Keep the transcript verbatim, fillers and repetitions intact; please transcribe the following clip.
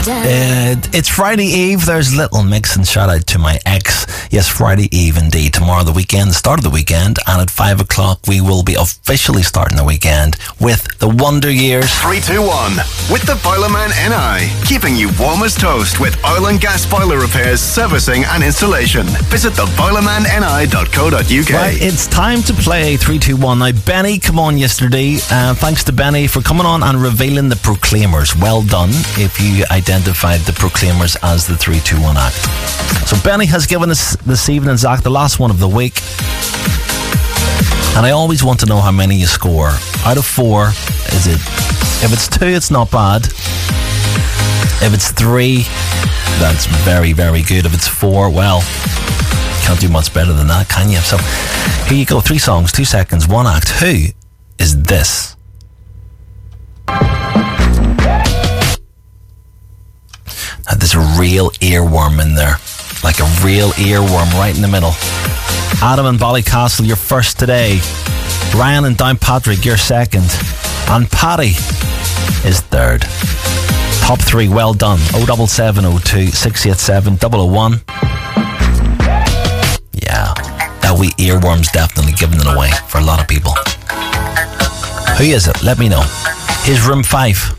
Uh, it's Friday Eve. There's Little Mix, and shout out to my ex. Yes, Friday Eve indeed. Tomorrow the weekend, the start of the weekend, and at five o'clock we will be officially starting the weekend with the Wonder Years. three two one with the Boilerman N I, keeping you warm as toast with oil and gas boiler repairs, servicing and installation. Visit the boilerman n i dot co dot u k. Right, it's time to play three two one. Now, Benny come on yesterday. Uh, thanks to Benny for coming on and revealing the Proclaimers. Well done if you identified the Proclaimers as the three two one act. So Benny has given us this evening's act, the last one of the week. And I always want to know how many you score. Out of four, is it... If it's two, it's not bad. If it's three, that's very, very good. If it's four, well, can't do much better than that, can you? So here you go. Three songs, two seconds, one act. Who is this? Now, there's a real earworm in there. Like a real earworm right in the middle. Adam and Ballycastle, you're first today. Ryan and Downpatrick, you're second. And Paddy is third. Top three, well done. oh seven seven oh two, six eight seven, oh oh one. Yeah, that wee earworm's definitely giving it away for a lot of people. Who is it? Let me know. Here's Room five.